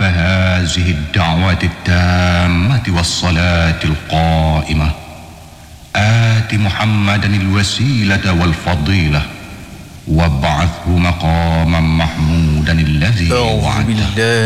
رب هذه الدعوة التامة والصلاة القائمة آت محمدا الوسيلة والفضيلة وابعثه مقاما محمودا الذي وعدته.